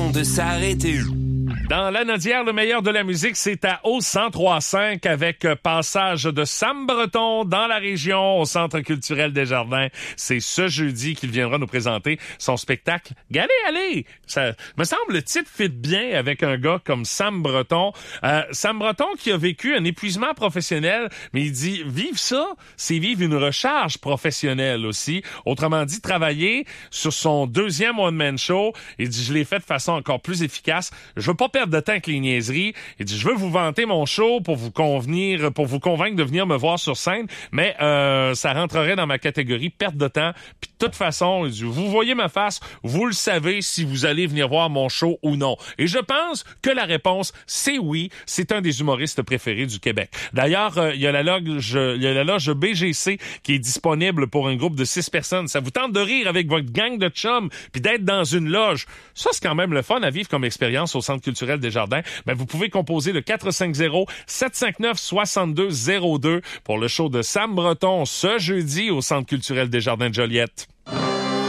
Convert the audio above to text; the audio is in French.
temps de s'arrêter. Dans l'Anaudière, le meilleur de la musique, c'est à au 103.5 avec passage de Sam Breton dans la région au Centre culturel des Jardins. C'est ce jeudi qu'il viendra nous présenter son spectacle. Allez! Ça me semble le titre fit bien avec un gars comme Sam Breton. Sam Breton qui a vécu un épuisement professionnel, mais il dit vivre ça, c'est vivre une recharge professionnelle aussi. Autrement dit, travailler sur son deuxième one-man show. Il dit je l'ai fait de façon encore plus efficace. Je veux pas perdre de temps avec les niaiseries. Il dit, je veux vous vanter mon show pour vous convaincre de venir me voir sur scène, mais ça rentrerait dans ma catégorie perte de temps. Puis de toute façon, il dit, vous voyez ma face, vous le savez si vous allez venir voir mon show ou non. Et je pense que la réponse, c'est oui. C'est un des humoristes préférés du Québec. D'ailleurs, il y a la loge BGC qui est disponible pour un groupe de 6 personnes. Ça vous tente de rire avec votre gang de chums puis d'être dans une loge. Ça, c'est quand même le fun à vivre comme expérience au Centre culturel des Jardins. Ben, vous pouvez composer le 450-759-6202 pour le show de Sam Breton ce jeudi au Centre culturel des Jardins de Joliette.